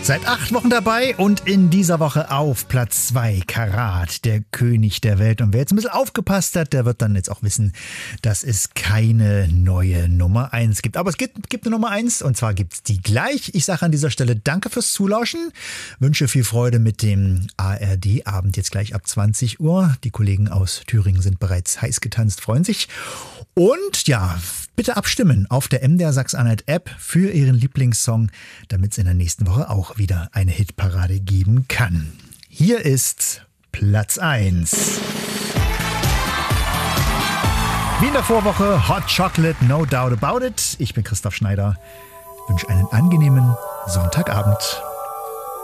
Seit 8 Wochen dabei und in dieser Woche auf Platz 2 Karat, der König der Welt. Und wer jetzt ein bisschen aufgepasst hat, der wird dann jetzt auch wissen, dass es keine neue Nummer 1 gibt. Aber es gibt eine Nummer 1 und zwar gibt es die gleich. Ich sage an dieser Stelle danke fürs Zulauschen, wünsche viel Freude mit dem ARD-Abend jetzt gleich ab 20 Uhr. Die Kollegen aus Thüringen sind bereits heiß getanzt, freuen sich. Und ja, bitte abstimmen auf der MDR Sachsen-Anhalt-App für Ihren Lieblingssong, damit es in der nächsten Woche auch wieder eine Hitparade geben kann. Hier ist Platz 1. Wie in der Vorwoche, Hot Chocolate, no doubt about it. Ich bin Christoph Schneider, wünsche einen angenehmen Sonntagabend.